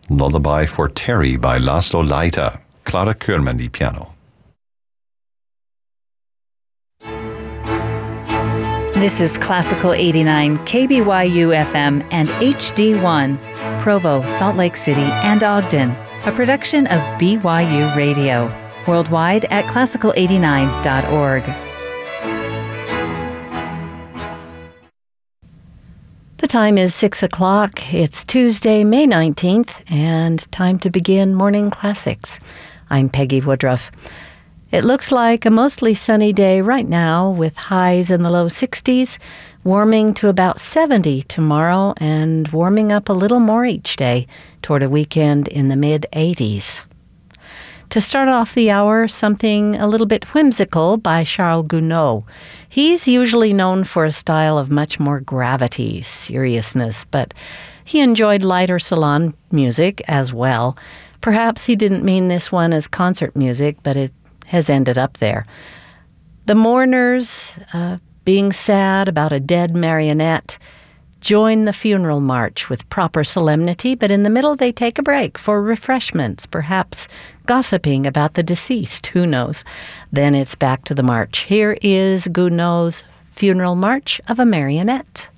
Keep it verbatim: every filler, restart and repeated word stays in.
Lullaby for Terry by Laszlo Laita, Clara Kuhlman piano. This is Classical eighty-nine, K B Y U F M and H D one, Provo, Salt Lake City, and Ogden, a production of B Y U Radio, worldwide at classical eighty-nine dot org. The time is six o'clock. It's Tuesday, May nineteenth, and time to begin Morning Classics. I'm Peggy Woodruff. It looks like a mostly sunny day right now with highs in the low sixties, warming to about seventy tomorrow and warming up a little more each day toward a weekend in the mid-eighties. To start off the hour, something a little bit whimsical by Charles Gounod. He's usually known for a style of much more gravity, seriousness, but he enjoyed lighter salon music as well. Perhaps he didn't mean this one as concert music, but it has ended up there. The mourners, uh, being sad about a dead marionette, join the funeral march with proper solemnity, but in the middle they take a break for refreshments, perhaps gossiping about the deceased, who knows. Then it's back to the march. Here is Gounod's Funeral March of a Marionette.